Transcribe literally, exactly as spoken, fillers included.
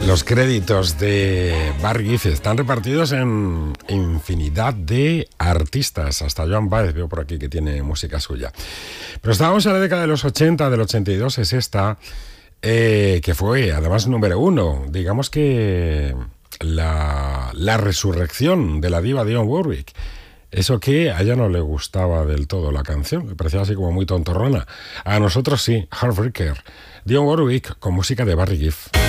Los créditos de Barry Gibb están repartidos en infinidad de artistas. Hasta Joan Baez veo por aquí que tiene música suya. Pero estábamos en la década de los ochenta, del ochenta y dos es esta, eh, que fue además número uno. Digamos que la, la resurrección de la diva Dionne Warwick. Eso que a ella no le gustaba del todo la canción, le parecía así como muy tontorrona. A nosotros sí, Heartbreaker. Dionne Warwick con música de Barry Gibb.